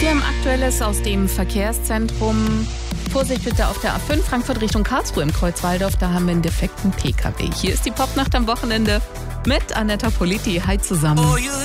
Wir haben Aktuelles aus dem Verkehrszentrum. Vorsicht bitte auf der A5 Frankfurt Richtung Karlsruhe im Kreuzwaldorf. Da haben wir einen defekten PKW. Hier ist die Popnacht am Wochenende mit Anetta Politi. Hi zusammen.